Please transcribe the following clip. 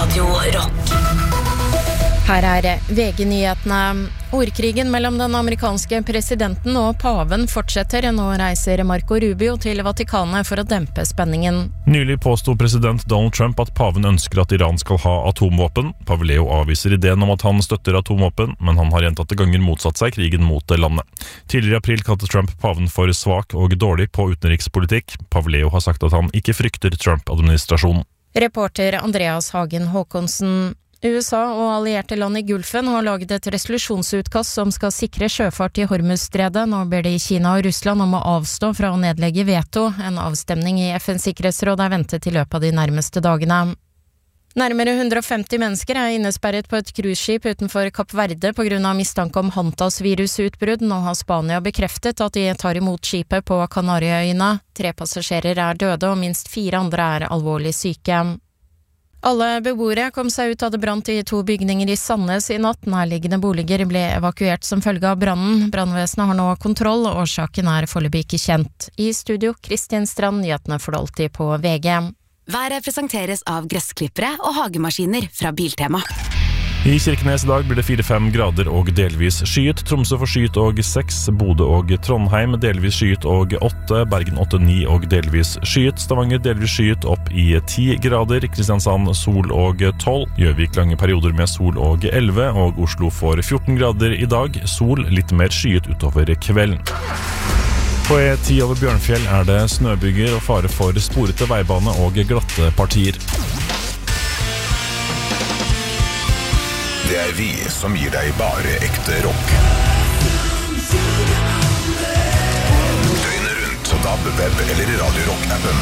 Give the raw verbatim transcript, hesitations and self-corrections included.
Radio Rock. Her er V G-nyhetene. Ordkrigen mellom den amerikanske presidenten og paven fortsetter. Nå reiser Marco Rubio til Vatikanet for å dempe spenningen. Nylig påstod president Donald Trump at paven ønsker at Iran skal ha atomvåpen. Pave Leo avviser ideen om at han støtter atomvåpen, men han har gjentatte ganger motsatt seg krigen mot landet. Tidligere i april kalte Trump paven for svak og dårlig på utenrikspolitikk. Pave Leo har sagt at han ikke frykter Trump-administrasjonen. Reporter Andreas Hagen Håkonsen. U S A og allierte land i Gulfen har laget et resolusjonsutkast som skal sikre sjøfart i Hormuzstredet. Nå ber de Kina og Russland om å avstå fra å nedlegge veto. En avstemning i F N's sikkerhetsråd er ventet i løpet av de nærmeste dagene. Nærmere hundre og femti mennesker er innesperret på et cruiseskip utenfor Kapp Verde på grunn av mistanke om Hantas-virusutbrudd. Nå har Spania bekreftet at de tar imot skipet på Kanariøyene. Tre passasjerer er døde og minst fire andre er alvorlig syke. Alle beboere kom seg ut av det brant i to bygninger i Sandnes i natt. Nærliggende boliger ble evakuert som følge av brannen. Brannvesenet har nå kontroll, og årsaken er foreløpig ikke kjent. I studio, Kristin Strand, nyhetene får du alltid på V G. Været presenteres av gressklippere og hagemaskiner fra Biltema. I Kirkenes i dag blir det fire til fem grader og delvis skyet. Tromsø får skyet og seks, Bodø og Trondheim delvis skyet og åtte, Bergen åtte til ni og delvis skyet, Stavanger delvis skyet opp i ti grader, Kristiansand sol og tolv, Gjøvik lange perioder med sol og elleve, og Oslo får fjorten grader i dag, sol litt mer skyet utover kvelden. På E ti over Bjørnfjell er det snøbyger og fare for sporete veibane og glatte partier. Det er vi som gir deg bare ekte rock. Døgnet rundt på D A B, web eller Radio Rock-appen.